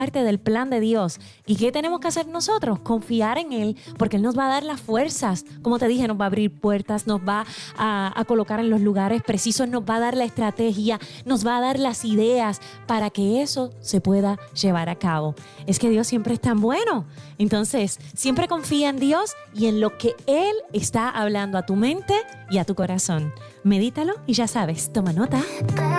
parte del plan de Dios. ¿Y qué tenemos que hacer nosotros? Confiar en Él, porque Él nos va a dar las fuerzas. Como te dije, nos va a abrir puertas, nos va a colocar en los lugares precisos, nos va a dar la estrategia, nos va a dar las ideas para que eso se pueda llevar a cabo. Es que Dios siempre es tan bueno. Entonces, siempre confía en Dios y en lo que Él está hablando a tu mente y a tu corazón. Medítalo y ya sabes, toma nota.